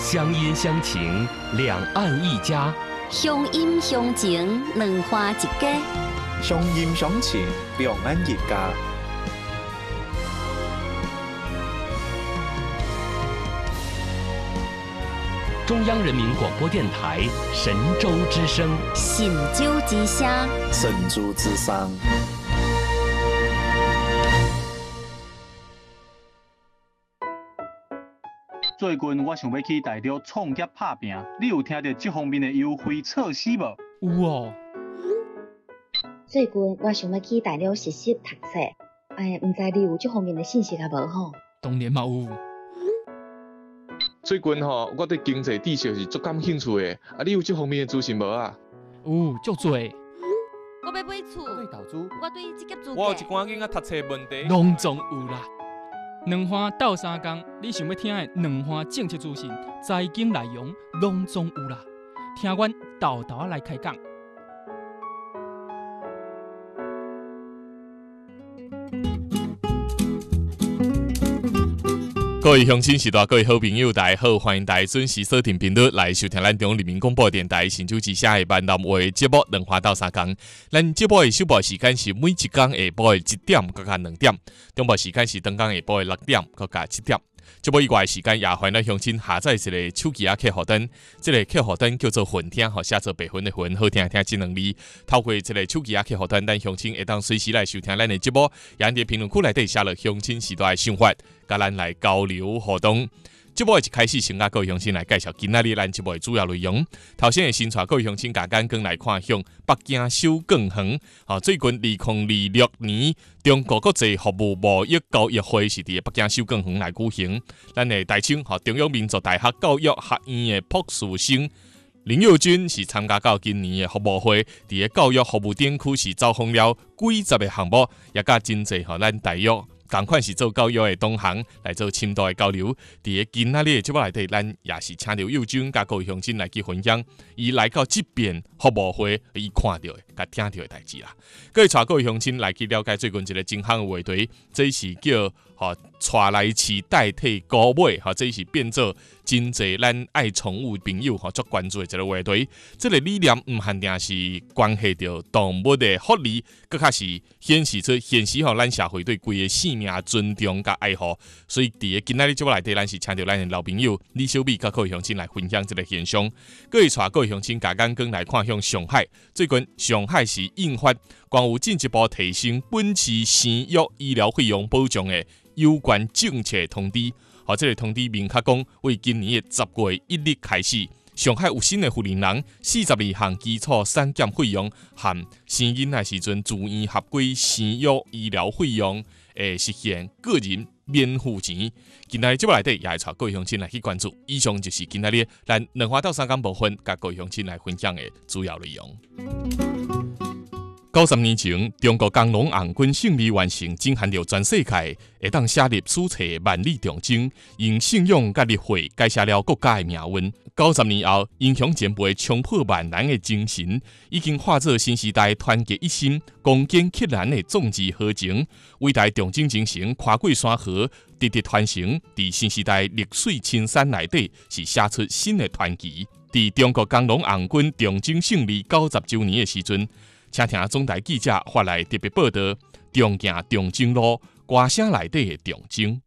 乡音乡情，两岸一家； 乡音乡情，两花一家。 乡音乡情，两岸一家。 中央人民广播电台神州之声， 神州之声， 神州之声。 最近我想要去大陆创业打拼，你有听到这方面的优惠措施无？ 有哦。 最近我想要去大陆实习读册，唔知你有这方面的信息啊无吼？ 当然嘛有。 最近我对经济知识是足感兴趣的，你有这方面的资讯无啊？ 有，足多。 我要买厝， 我对投资， 我对职业资格， 我有一寡囡仔读册问题， 拢总有啦。两花斗三工，你想要听的两花政策资讯、财经内容，拢总有啦。听阮豆豆来开讲。 各位乡亲时代，各位好朋友，大家好，欢迎大家准时锁定频率来收听咱中央人民广播电台神州之声的闽南话节目《两花斗三工》。咱节目的首播时间是每一天下晡的1点到2点，中播时间是当天下晡的6点到7点。节目以外的时间，也欢迎咱乡亲下载一个手机客户端，这个客户端叫做混听，写作白云的云，好听听这两字。透过这个手机客户端，咱乡亲会当随时来收听咱的节目，也在评论区内底写了乡亲时代的想法，甲咱来交流互动。节目一开始，先甲各位乡亲来介绍今仔日咱节目的主要内容。头先会先带各位乡亲甲眼光来看向北京首港园。最近2026年，中国国际服务贸易交易会是伫北京首港园来举行。咱的台青中央民族大学教育学院的博士生林佑君是参加到今年的服务会，伫教育服务展区是走访了几十个项目，也甲真侪咱大约。同款是做教育的同行来做深度的交流，伫今仔日的节目内底，咱也是请到佑君甲各位乡亲来去分享，伊来到这边服务会，伊看到的、甲听到的代志啦。各位带各位乡亲来去了解最近一个真夯的话题，这是叫带来饲代替孤尾，这是变做真侪咱爱宠物朋友足关注的一个话题。这个理念唔限定是关系到动物的福利，更较是显示出现实咱社会对规个生命尊重甲爱护。所以伫今仔日节目内底，咱是请到咱的老朋友李小美甲各位乡亲来分享这个现象。各位带各位乡亲甲眼光来看向上海，最近上海市印发关于进一步提升本市生育医疗费用保障的有关政策通知。这个通知明确讲，为今年的10月1日开始，上海有新的富人人42项基础产检费用含生囡仔时阵自愿合规生育医疗费用，实现个人免付钱。今仔日节目内底也会带各位乡亲来去关注。以上就是今仔日咱两花斗三工部分，甲各位乡亲来分享的主要内容。90年前，中国工农红军胜利完成，震撼着全世界，会当写入史册万里长征，用信仰甲立会改写了国家的命运。90年后，英雄前辈冲破万难的精神，已经化作新时代团结一心、攻坚克难的壮志豪情。伟大长征精神跨过山河，直直传承，伫新时代历史青山内底是写出新的传奇。伫中国工农红军长征胜利90周年的时阵，请听总台记者发来特别报道：重行长征路，歌声内底的长征。